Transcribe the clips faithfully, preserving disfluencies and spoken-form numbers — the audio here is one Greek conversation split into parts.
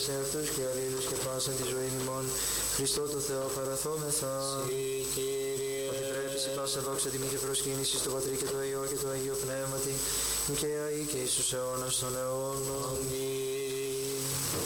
σε αυτούς και αλλήλους και πάσαν τη ζωή ημών, Χριστό το Θεό παραθόμεθα. Συ, Κύριε. Ότι πρέπει σε πάσα δόξα τιμή και προσκύνηση στο Πατρί και το Υιό και το Αγίο Πνεύματι, και αεί και εις τους αιώνας των αιώνων. Αμήν.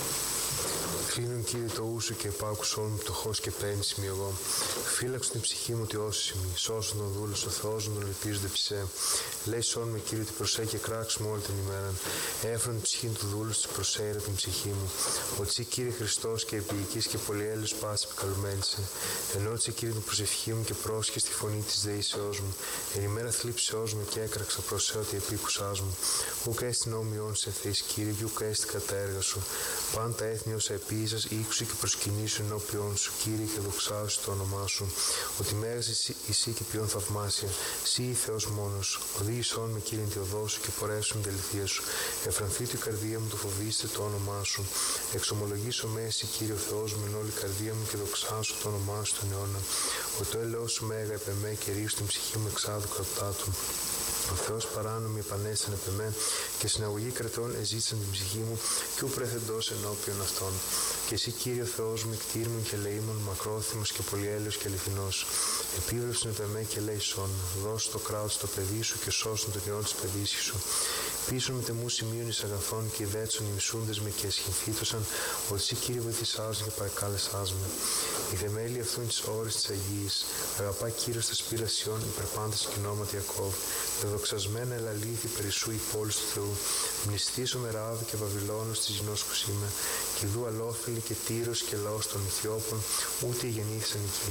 Κλείνουν, Κύριε, το ούσου και επάκουσόν μου, πτωχός και παίρνεις μη εγώ. Φύλαξον την ψυχή μου ότι όσιμη, σώσον τον δούλο, ο Θεός μου τον ελπίζονται ψέ. Λέει σών με, Κύριε, ότι προσέ και κράξουμε όλη την ημέρα. Έφερον την ψυχή του δούλου, τη προσέειρα την ψυχή μου. Ότι εσύ, Κύριε Χριστός και επίοικης και πολυέλεος πάση επικαλουμένησε. Ενώτησε, Κύριε, την προσευχή μου και πρόσχε στη φωνή της δεήσεώς μου. Εν ημέρα θλίψεώς μου και έκραξα προς σε ότι επίκουσάς μου. Ουκ έστιν όμοιον σε θεείς, Κύριε, και ουκ έστι κατά έργα σου. Παν τα έθνη όσα επίησας, ήκουσε και προσκυνήσου ενώπιον σου, Κύριε, και δοξάσου το όνομά σου. Ότι μέγας εσύ, εσύ και ποιον θαυμάσια, εσύ ή Θεός μόνος. Οδήγησόν με, Κύριε, τη οδό σου και πορεύσου με την αληθεία σου. Εφρανθεί η καρδία μου, το φοβήστε το όνομά σου. Εξομολογήσω με εσύ, Κύριε, ο Θεός μου, εν όλη η καρδία μου και δοξάσου το όνομά σου τον αιώνα. Ότι το έλεος σου μέγα επ' εμέ και ρίξου την ψυχή μου εξάδου κρατάτου. Ο Θεός παράνομοι επανέστην επ' εμέ και συναγωγή κρατών εζήτησαν την ψυχή μου και ου πρέθεντος ενώπιον αυτών. Και εσύ, Κύριε ο Θεός μου, κτήρμων και λαίμων, μακρόθυμος και πολυέλεος και αληθινός, επίβλεψον επ' εμέ και λέησον, δώσ' το κράτος στο παιδί σου και σώσον τον ιόν της παιδίσης σου. Πίσον με τεμού σημείων εις αγαθών και ιδέτσον οι μισούντες με και εσχυνθήτωσαν, ότι εσύ, Κύριε, βοηθήσάς και παρακάλεσάς με. Η θεμέλη αυτών της ώρες της Αγίας, αγαπά Κύριος τα σπήρα Σιών, υπερπάντας κοινόματι Ιακώβ, δεδοξασμένα ελαλήθη περί σου η πόλη του Θεού. Μνηστήσω με Ράβη και Βαβυλώνος της γινώσκους είμαι, και δου αλόφιλη και Τύρος και λαός των Ιθιώπων, ούτε γεννήθησαν εκεί.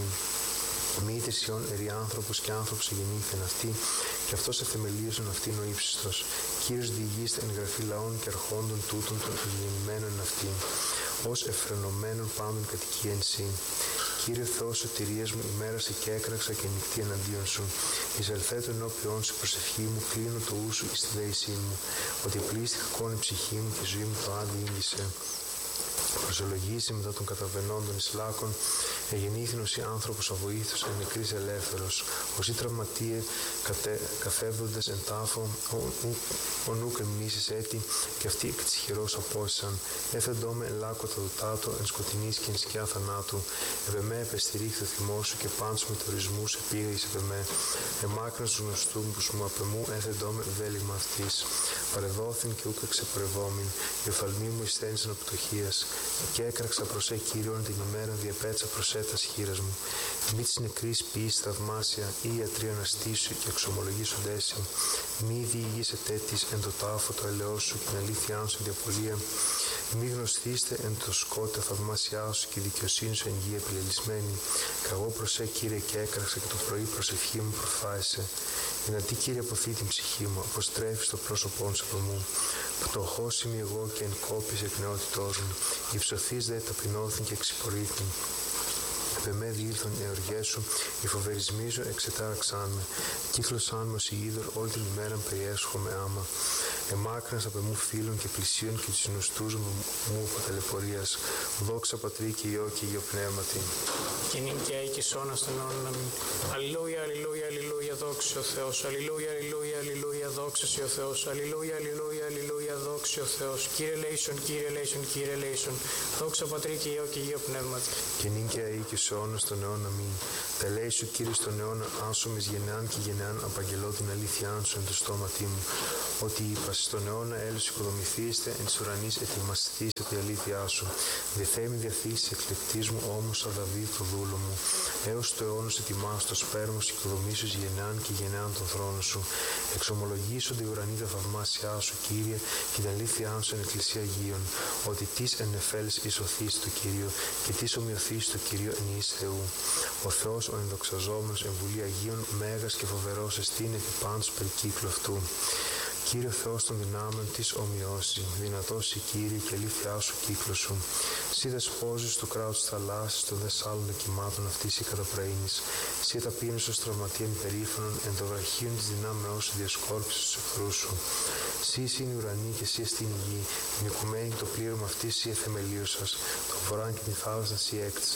Μη Σιών ερή άνθρωπος και άνθρωπος εγεννήθηκαν αυτοί, και αυτός εθεμελίωσαν αυτήν ο ύψιστος. Κύριος διηγείστε εν γραφή λαών και αρχόντων τούτων των γεννημένων αυτήν, ως εφρενωμένων πάντων κατοικία εν σύ. Κύριε Θεός σωτηρίας μου, ημέρασε και έκραξα και νυχτή εναντίον σου. Εισελθέτω ενώπιόν σου προσευχή μου, κλείνω το ούσου εις τη δέησή μου, ότι πλήστη κακόν η ψυχή μου και η ζωή μου το άδει ήγγισε. Προσολογήσει μετά των καταβαινόντων εις λάκων, εγεννήθην ως ή άνθρωπος αβοήθος εν νεκρής ελεύθερος, ως ή τραυματίε καθεύδοντες εν τάφο, ο νουκ εμνήσεις έτη, και αυτοί εκ της χειρός απόσυσαν. Έφεντό με εν λάκκο τα δουτάτο, εν σκοτεινής και εν σκιά θανάτου. Επ' εμέ επεστηρίχθη ο θυμός σου και πάντους μετορισμούς επήγαγες επ' εμέ. Εμάκρυνας τους γνωστούς μου απ' εμού, έφεντό με βέλιγμα αυτής. Παρεδόθην και ούκ εξεπορευόμην, η οφαλμή μου εισθένησαν αποτοχίας. Και έκραξα προς σε Κύριον την ημέρα, διαπέτσα προς σε τας χείρας μου. Μη της νεκρής ποιής θαυμάσια, ή ιατρή αναστήσου και εξομολογήσοντές σου. Μη διηγήσε τέτοις εν το τάφο το ελαιός σου και την αλήθειά σου εν διαπολία. Μη γνωστήστε εν το σκότε θαυμάσιά σου και η δικαιοσύνη σου εν γη επιλελισμένη. Καγώ προς σε, Κύριε, και έκραξα και το πρωί προσευχή μου προφάσισε. Δυνατή, Κύριε, αποθεί την ψυχή μου, αποστρέφεις το πρόσωπό σου από μου. Πτωχός είμαι εγώ και εν κόπης εκ νεότητός μου. Υψωθείς δε ταπεινώθην και εξυπορήθην. Επ' εμέ διήλθον οι οργές σου, οι φοβερισμοί σου εξετάραξάν με. Κύκλωσάν με ως η είδωρ, όλη την ημέρα περιέσχομαι άμα. Εμάκρυνας απ' εμού φίλων και πλησίων και τους συνοστούς μου από ταλαιπωρίας. Δόξα Πατρί και Υιό και Υιό Πνεύματι. Και νυν και αεί και σώνα στον αιώνα μην. Αλληλούια, αλληλούια, αλληλούια, δόξα ο Θεός. Αλληλούια, αλληλούια, αλληλούια, δόξα ο Θεός. Αλληλούια, αλληλούια, αλληλούια, δόξα ο Θεός. Κύριε λέησον, Κύριε λέησον, Κύριε λέησον. Δόξα Πατρί και Υιό και Υιό Πνεύματι. Και νυν και αεί και σώνα στον αιώνα μην. Τα λέει σου, Κύριε, στον αιώνα άσομες γενεάν και γενεάν απαγγελώ την αλήθειά σου εν το στόματί μου. Ότι είπα στον αιώνα έλεος οικοδομηθείστε, εν της ουρανής ετοιμαστηθείστε τη αλήθειά σου. Διθέμη διαθήσει εκλεκτής μου όμως αδαβή το δούλο μου. Έως το αιώνος ετοιμάσου το σπέρμα σου οικοδομήσου γενεάν και γενεάν τον θρόνο σου. Εξομολογήσονται οι ουρανοί τα θαυμάσια σου, Κύριε, και την αλήθειά σου εν εκκλησία Αγίων. Ότι τις εν νεφέλης ισοθείς το Κύριο και τις ομοιωθείς το Κύριο εν εις Θεού. Ο Θεός ο ενδοξαζόμενος εν βουλή Αγίων, μέγας και φοβερός εστίν επί πάντως περικύκλου αυτού. Κύριε Θεός των δυνάμεων της ομοιώσει, δυνατός η Κύριε και αλήθειά σου κύκλο σου. Σύ δεσπόζεις του κράτους της θαλάσσης, των δε σάλων των κυμάτων αυτής η καταπραίνεις. Σύ ταπείνεις ως τραυματίαν περίφανον, εν το βραχίον της δυνάμεώς σου διασκόρπισες τους εχθρούς σου. Σύ είναι η ουρανή και σύ εστίν η γη, την οικουμένη το πλήρωμα αυτής σύ εθεμελίωσας, το βορράν και την θάλασσα σύ έκτισας.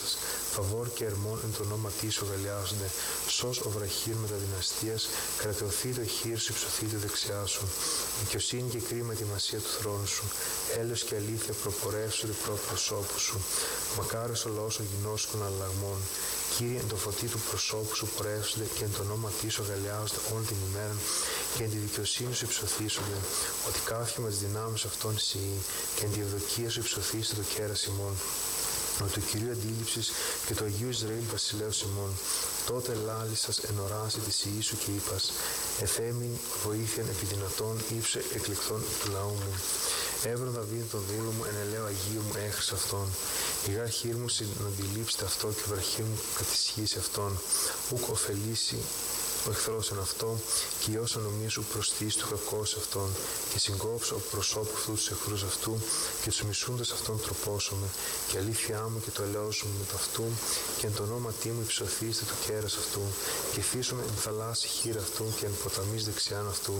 φαβόρ και ερμών εν το όνομα Τίσου αγαλιάζονται. Σως ο βραχύρ με τα δυναστείας, κρατεωθεί το χείρ σου, υψωθεί το δεξιά σου. Δικαιοσύνη και κρίμα ετοιμασία του θρόνου σου. Έλεος και αλήθεια προπορεύσονται προ προσώπου σου. Μακάριος ο λαός ο γινώσκων αλλαγμών. Κύριε, εν το φωτί του προσώπου σου πορεύσονται και εν το όνομα Τίσου αγαλιάζονται όλη την ημέρα και εν τη δικαιοσύνη σου υψωθήσονται. Ότι κάφημα τις δυνάμεις αυτών εσύ και εν τη ευδοκία σου υψωθήστε το κέρας ημών. Ότι του Κυρίου αντίληψης και του Αγίου Ισραήλ βασιλέως ημών. Τότε λάλησας εν οράσει της ιής σου και είπας, εθέμην βοήθειαν επιδυνατών ύψε εκλεκτών του λαού μου. Έβρον Δαβίδ τον δούλο μου εν ελαίου Αγίου μου έχρισε αυτόν. Η γάρ χείρ μου συναντιλήψτε αυτό και ο βραχύρ μου κατησχύσει αυτόν. Ουκ ωφελήσει ο εχθρός εν αυτό και η ως ανομίας σου προστής του κακός αυτόν και συγκόψω ο προσώπου αυτού τους εχθρούς αυτού και τους μισούντες αυτόν τροπώσομαι και αλήθειά μου και το ελαιός μου με ταυτού και εν το ονόματί μου υψωθήστε του κέρας αυτού και φύσομαι εν θαλάσσι χείρα αυτού και εν ποταμής δεξιάν αυτού.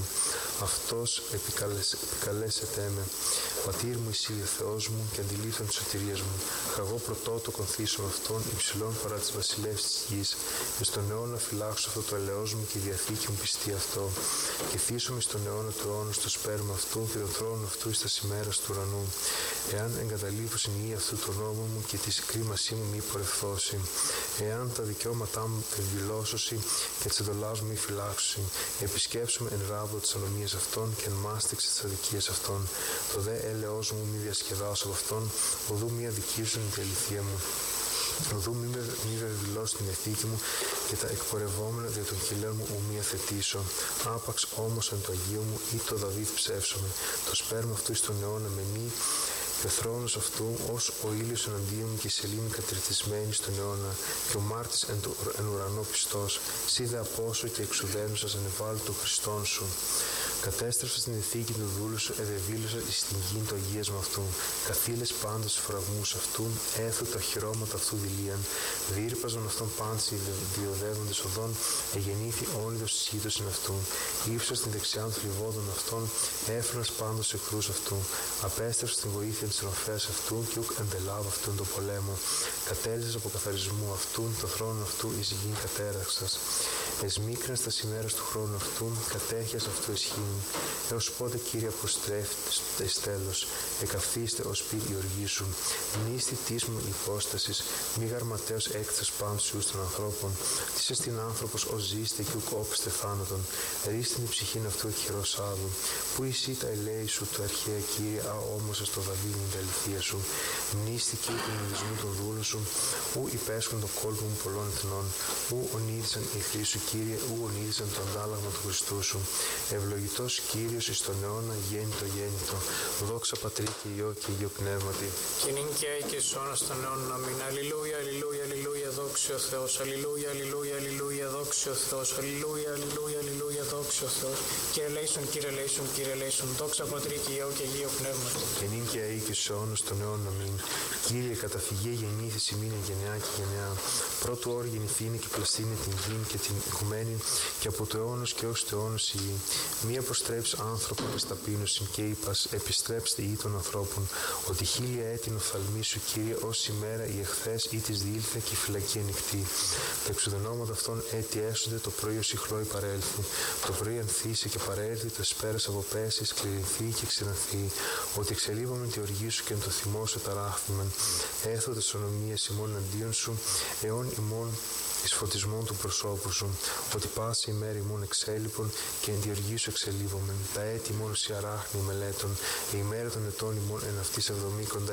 Αυτός επικαλέσετε με. Πατήρ μου εσύ ο Θεός μου και αντιλήφθον της σωτηρίας μου. Καγώ πρωτότοκον θύσω αυτόν υψηλών παρά της βασιλεύς της γης. Και στον αιώνα φυλάξω αυτό το ελαιός μου και η διαθήκη μου πιστεί αυτό. Και θύσομαι στον αιώνα του αιώνα στο σπέρμα αυτού και τον θρόνο αυτού εις τα ημέρας του ουρανού. Εάν εγκαταλείπω στην υγεία αυτού τον νόμο μου και τη κρίμασή μου μη πορευθώσει. Εάν τα δικαιώματά μου εκδηλώσωση και τις εντολάς μου μη φυλάξωση. Επισκέψουμε εν ράβδο της ανομίας αυτών και εν μάστιξη της αδικίας αυτών. Το δε έλεος μου μη διασκεδάσω από αυτόν, οδού μη αδικήσουν την αληθεία μου. Οδού μη με μη βεβηλώσω την ηθίκη μου και τα εκπορευόμενα δια των χειλών μου ου μη αθετήσω. Άπαξ όμως εν το Αγίο μου ή το Δαβίδ ψεύσομαι. Το σπέρμα αυτού εις τον αιώνα με μη και ο θρόνος αυτού ως ο ήλιος εναντίον μου και η σελήνη κατριτισμένη στον αιώνα και ο μάρτης εν, το, εν ουρανό πιστός. Σύ δε απόσω και εξουδένουσας ανεβάλλω το Χριστόν σου. Κατέστρεψα στην ηθίκη του δούλου σου, εδεβήλωσα εις την γήν το αγίασμα αυτού. Καθήλες πάντως τους φραγμούς αυτού, έθου τα χειρώματα αυτού δηλίαν. Δίρπαζον αυτόν πάντως οι διοδεύοντες οδών, εγεννήθη όνειδος της γήτωσιν αυτού. Ήψος την δεξιά των θλιβόδων αυτών, έφερνας πάντως εχθρούς αυτού. Απέστρεψα την βοήθεια της ροφέας αυτού και ουκ εμπελάβω αυτούν τον πολέμο. Κατέλυσες από καθαρισμού αυτού, το θρόνο αυτού εις γήν κατέραξας. Εσμίκρινες τα ημέρας του χρόνου αυτού, κατέχειας αυτού ισχύει. Έως πότε, Κύριε, αποστρέφτε τέλος, εκαυθείστε ως πυρ η οργή σου. Μνήστη της μου υπόστασης, μη γαρματέως έκθεσες πάντως ιούς των ανθρώπων. Τι εστιν άνθρωπος ως ζήστε και ουκ όπιστε θάνατον. Ρίστην η ψυχήν αυτού εκχειρός άδου. Πού εσύ τα ελέη σου, το αρχαία Κύριε, α όμως στο Δαβίδ την αληθεία σου. Μνήστη, Κύριε, τον μελισμού των δούλων σου, ου υπέσχουν το κόλπο μου πολλών εθνών, ου ονείδησαν οι εχθροί σου, Κύριε, ου ονείδησαν το αντάλλαγμα του Χριστού σου. Ευλογητός Κύριος εις τον αιώνα γέννητο γέννητο. Δόξα Πατρί και Υιό και Υιό Πνεύματι. Και νυν και αεί και σώνα στον αιώνα. Αμήν. Αλληλούια, αλληλούια, αλληλούια, δόξα ο Θεός. Αλληλούια, αλληλούια, αλληλούια, δόξα ο Θεός. Αλληλούια, αλληλούια, αλληλούια, δόξα ο Θεός. Κύριε λέησον, Κύριε λέησον, Κύριε λέησον. Δόξα Πατρί και Υιό και Υιό Πνεύματι. Και νυν και αεί και σώνα στον αιώνα. Αμήν. Κύριε, καταφυγέ γεννήθης ημίν γενεά και γενεά. Πρώτου όρ γεννηθήνε και πλαστήνε την γην και την οικουμένη και από το αιώνος και ως το αιώνος η γη. Μη αποστρέψει άνθρωπο εις ταπείνωσιν και είπας, επιστρέψτε ή των ανθρώπων, ότι χίλια έτη οφθαλμή σου, Κύριε, ως ημέρα οι εχθές ή της διήλθε και η φυλακή ανοιχτή. Τα εξουδενώματα αυτών έτη έσονται, το πρωί ως ηχλόι παρέλθει. Το πρωί ανθίσει και παρέλθει, το εσπέρας αποπέσει, σκληρινθεί και ξεναθεί. Ότι εξελίβομεν τη οργή σου και εν το θυμό σου ταράχθημεν. Έθω τις ονομίες ημών αντίον σου, αιών ημών εις φωτισμόν του προσώπου σου, ότι πάση ημέρη ημών εξέλιπων και εν τη οργή σου εξελίβομεν. Τα έτη ημών σι αράχνη μελέτων, η ημέρα των ετών ημών εν αυτής εβδομή κοντά